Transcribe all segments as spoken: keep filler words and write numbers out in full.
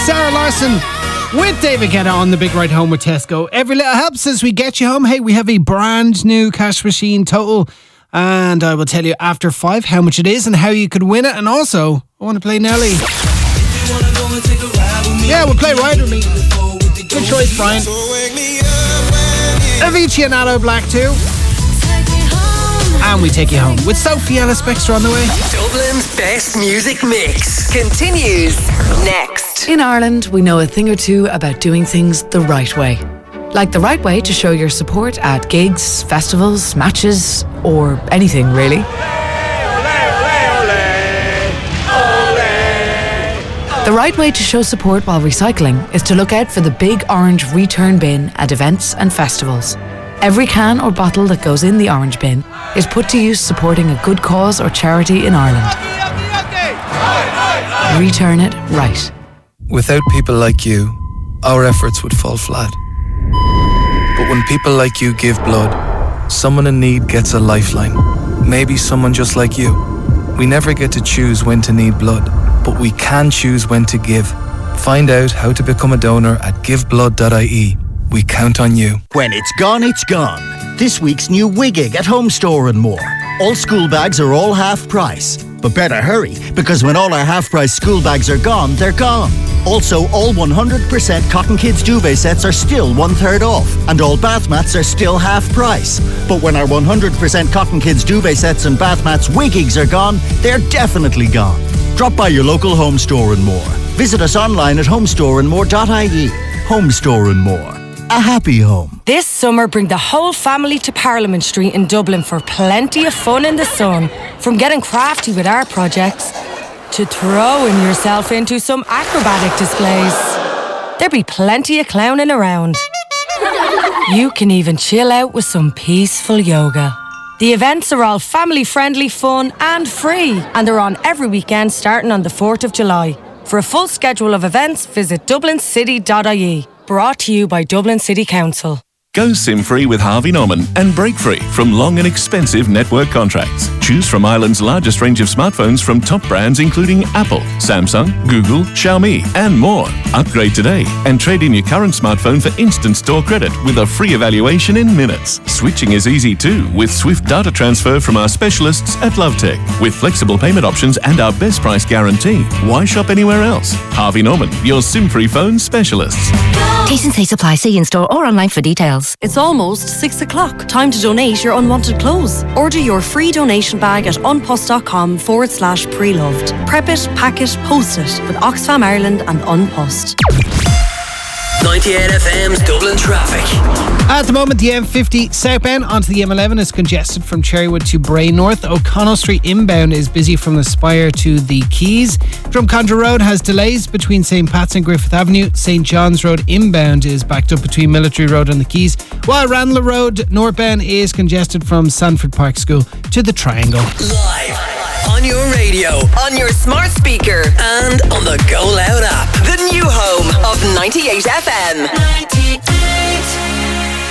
Sarah Larson with David Guetta on the big ride home with Tesco. Every little helps as we get you home. Hey, we have a brand new cash machine total, and I will tell you after five how much it is and how you could win it. And also, I want to play Nelly. Yeah, we'll play Ride With Me. Good choice, Brian. Avicii and Aloe Black too. And we take you home with Sophie Ellis Bextor on the way. Dublin's best music mix continues next. In Ireland, we know a thing or two about doing things the right way. Like the right way to show your support at gigs, festivals, matches, or anything really. The right way to show support while recycling is to look out for the big orange return bin at events and festivals. Every can or bottle that goes in the orange bin is put to use supporting a good cause or charity in Ireland. Return it right. Without people like you, our efforts would fall flat. But when people like you give blood, someone in need gets a lifeline. Maybe someone just like you. We never get to choose when to need blood, but we can choose when to give. Find out how to become a donor at give blood dot I E. We count on you. When it's gone, it's gone. This week's new Wiggig at Home Store and more. All school bags are all half price. But better hurry, because when all our half price school bags are gone, they're gone. Also, all one hundred percent Cotton Kids duvet sets are still one third off, and all bath mats are still half price. But when our one hundred percent Cotton Kids duvet sets and bath mats Wiggigs are gone, they're definitely gone. Drop by your local Home Store and more. Visit us online at home store and more dot I E. Home Store and More. A happy home. This summer, bring the whole family to Parliament Street in Dublin for plenty of fun in the sun. From getting crafty with our projects to throwing yourself into some acrobatic displays. There'll be plenty of clowning around. You can even chill out with some peaceful yoga. The events are all family-friendly, fun and free, and they're on every weekend starting on the fourth of July. For a full schedule of events, visit dublin city dot I E. Brought to you by Dublin City Council. Go SIM-free with Harvey Norman and break free from long and expensive network contracts. Choose from Ireland's largest range of smartphones from top brands including Apple, Samsung, Google, Xiaomi and more. Upgrade today and trade in your current smartphone for instant store credit with a free evaluation in minutes. Switching is easy too with swift data transfer from our specialists at LoveTech. With flexible payment options and our best price guarantee. Why shop anywhere else? Harvey Norman, your SIM-free phone specialists. T's and C's apply. See in-store or online for details. It's almost six o'clock. Time to donate your unwanted clothes. Order your free donation bag at unpost.com forward slash pre-loved. Prep it, pack it, post it with Oxfam Ireland and Unpost. ninety-eight F M's Dublin traffic. At the moment, the M fifty southbound onto the M eleven is congested from Cherrywood to Bray North. O'Connell Street inbound is busy from the Spire to the Quays. Drumcondra Road has delays between Saint Pat's and Griffith Avenue. Saint John's Road inbound is backed up between Military Road and the Quays, while Randall Road northbound is congested from Sanford Park School to the Triangle. Live on your radio, on your smart speaker, and on the Go Loud app. The new home of ninety-eight F M. ninety-eight.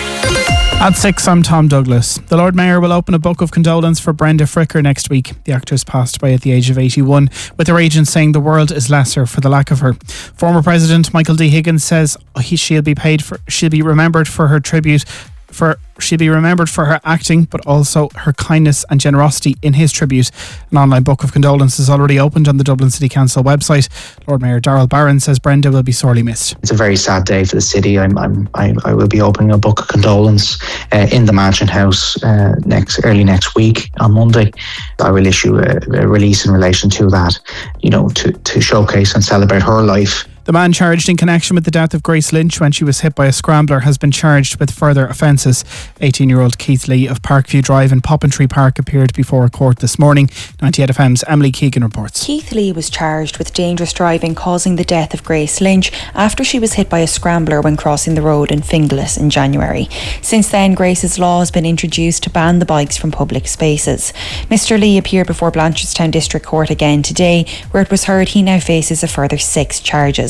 At six, I'm Tom Douglas. The Lord Mayor will open a book of condolence for Brenda Fricker next week. The actress passed away at the age of eighty-one, with her agent saying the world is lesser for the lack of her. Former President Michael D. Higgins says he, she'll be paid for, she'll be remembered for her tribute. For she'll be remembered for her acting, but also her kindness and generosity in his tribute. An online book of condolences already opened on the Dublin City Council website. Lord Mayor Darrell Barron says Brenda will be sorely missed. It's a very sad day for the city. I'm, I'm, I, I will be opening a book of condolence uh, in the Mansion House uh, next early next week on Monday. I will issue a, a release in relation to that, you know, to, to showcase and celebrate her life. The man charged in connection with the death of Grace Lynch when she was hit by a scrambler has been charged with further offences. eighteen-year-old Keith Lee of Parkview Drive in Poppentry Park appeared before a court this morning. ninety-eight F M's Emily Keegan reports. Keith Lee was charged with dangerous driving causing the death of Grace Lynch after she was hit by a scrambler when crossing the road in Finglas in January. Since then, Grace's law has been introduced to ban the bikes from public spaces. Mister Lee appeared before Blanchardstown District Court again today, where it was heard he now faces a further six charges.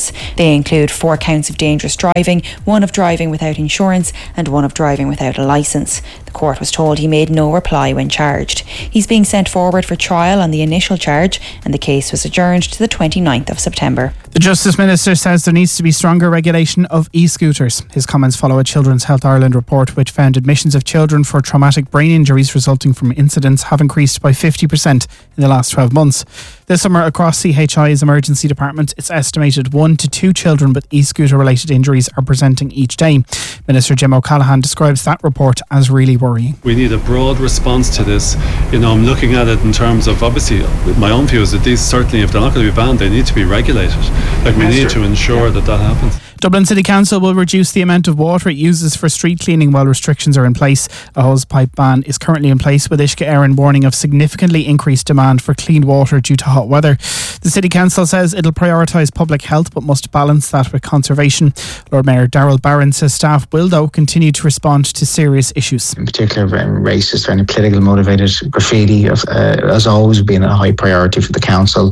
charges. They include four counts of dangerous driving, one of driving without insurance and one of driving without a licence. The court was told he made no reply when charged. He's being sent forward for trial on the initial charge and the case was adjourned to the twenty-ninth of September. The Justice Minister says there needs to be stronger regulation of e-scooters. His comments follow a Children's Health Ireland report which found admissions of children for traumatic brain injuries resulting from incidents have increased by fifty percent in the last twelve months. This summer across C H I's emergency department, it's estimated one to two children with e-scooter related injuries are presenting each day. Minister Jim O'Callaghan describes that report as really worrying. We need a broad response to this. You know, I'm looking at it in terms of, obviously, my own view is that these certainly, if they're not going to be banned, they need to be regulated. Like, we need to ensure yeah. that that happens. Dublin City Council will reduce the amount of water it uses for street cleaning while restrictions are in place. A hosepipe ban is currently in place, with Uisce Éireann warning of significantly increased demand for clean water due to hot weather. The City Council says it'll prioritise public health but must balance that with conservation. Lord Mayor Darrell Barron says staff will, though, continue to respond to serious issues. In particular, racist or any political motivated graffiti, uh, as always, been a high priority for the council.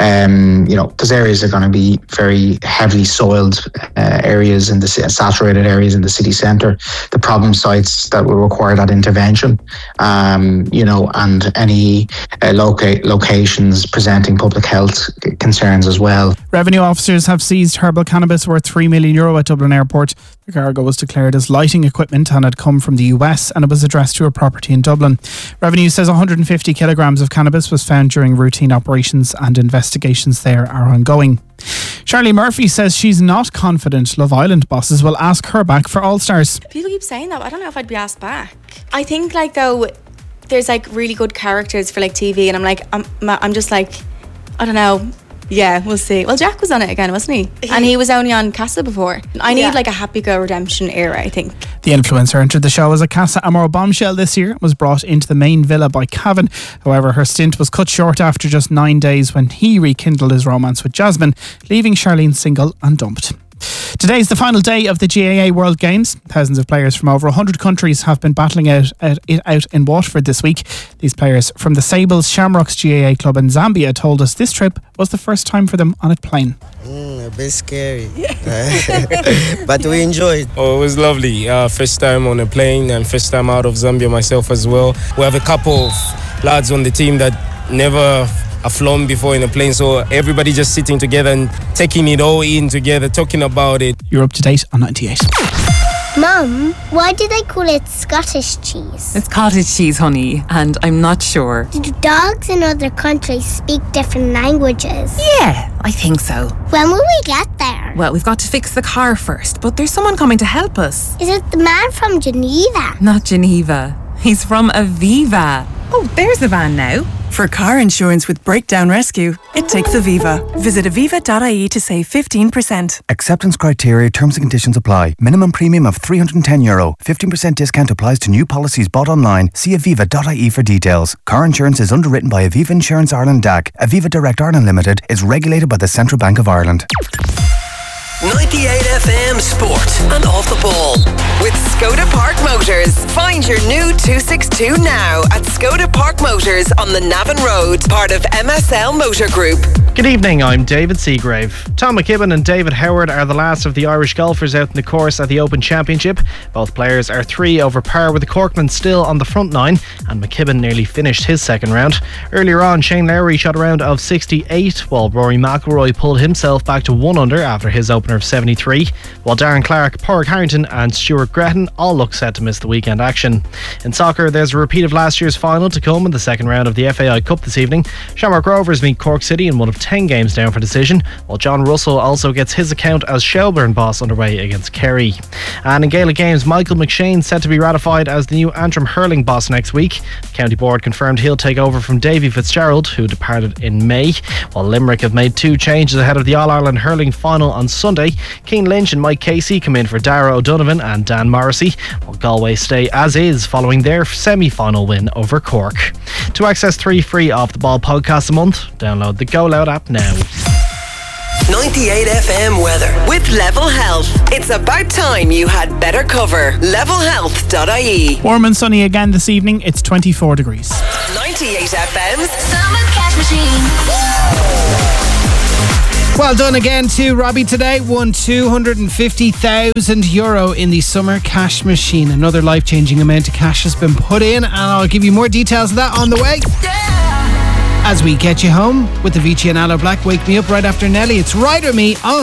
Um, you know, those areas are going to be very heavily soiled uh, areas in the saturated areas in the city centre. The problem sites that will require that intervention, um, you know, and any uh, loca- locations presenting public health concerns as well. Revenue officers have seized herbal cannabis worth three million euro at Dublin Airport. The cargo was declared as lighting equipment and had come from the U S and it was addressed to a property in Dublin. Revenue says one hundred fifty kilograms of cannabis was found during routine operations and investigations there are ongoing. Charlie Murphy says she's not confident Love Island bosses will ask her back for All Stars. People keep saying that, but I don't know if I'd be asked back. I think, like, though, there's like really good characters for like T V, and I'm like, I'm, I'm just like, I don't know. Yeah, we'll see. Well, Jack was on it again, wasn't he? And he was only on Casa before. I need yeah. like a happy girl redemption era, I think. The influencer entered the show as a Casa Amor bombshell this year and was brought into the main villa by Cavan. However, her stint was cut short after just nine days when he rekindled his romance with Jasmine, leaving Charlene single and dumped. Today's the final day of the G A A World Games. Thousands of players from over one hundred countries have been battling out, out, out in Waterford this week. These players from the Sables Shamrocks G A A club in Zambia told us this trip was the first time for them on a plane. Mm, a bit scary, but we enjoyed. Oh, it was lovely. Uh, first time on a plane and first time out of Zambia myself as well. We have a couple of lads on the team that never I've flown before in a plane, so everybody just sitting together and taking it all in together, talking about it. You're up to date on ninety-eight. Mum, why do they call it Scottish cheese? It's cottage cheese, honey, and I'm not sure. Do dogs in other countries speak different languages? Yeah, I think so. When will we get there? Well, we've got to fix the car first, but there's someone coming to help us. Is it the man from Geneva? Not Geneva. He's from Aviva. Oh, there's the van now. For car insurance with Breakdown Rescue, it takes Aviva. Visit aviva dot I E to save fifteen percent. Acceptance criteria, terms and conditions apply. Minimum premium of three hundred ten euro. fifteen percent discount applies to new policies bought online. See aviva dot I E for details. Car insurance is underwritten by Aviva Insurance Ireland D A C. Aviva Direct Ireland Limited is regulated by the Central Bank of Ireland. ninety-eight F M Sport and Off the Ball with Skoda Park Motors. Find your new two sixty-two now at Skoda Park Motors on the Navan Road, part of M S L Motor Group. Good evening, I'm David Seagrave. Tom McKibben and David Howard are the last of the Irish golfers out in the course at the Open Championship. Both players are three over par, with the Corkman still on the front nine, and McKibben nearly finished his second round. Earlier on, Shane Lowry shot a round of sixty-eight, while Rory McIlroy pulled himself back to one under after his opener of seventy-three, while Darren Clark, Pádraig Harrington and Stuart Gretton all look set to miss the weekend action. In soccer, there's a repeat of last year's final to come in the second round of the F A I Cup this evening. Shamrock Rovers meet Cork City in one of ten games down for decision, while John Russell also gets his account as Shelbourne boss underway against Kerry. And in Gaelic games, Michael McShane set to be ratified as the new Antrim hurling boss next week. The County Board confirmed he'll take over from Davy Fitzgerald, who departed in May, while Limerick have made two changes ahead of the All-Ireland hurling final on Sunday. Keane Lynch and Mike Casey come in for Dara O'Donovan and Dan Morrissey, while Galway stay as is following their semi-final win over Cork. To access three free Off the Ball podcasts a month, download the Go Loud app now. ninety-eight F M weather with Level Health. It's about time you had better cover. level health dot I E. Warm and sunny again this evening. It's twenty-four degrees. ninety-eight F M's Summer Cash Machine. Well done again to Robbie today. Won two hundred fifty thousand euro in the summer cash machine. Another life-changing amount of cash has been put in, and I'll give you more details of that on the way. As we get you home with the Avicii and Aloe Black. Wake Me Up right after Nelly. It's Ride With Me on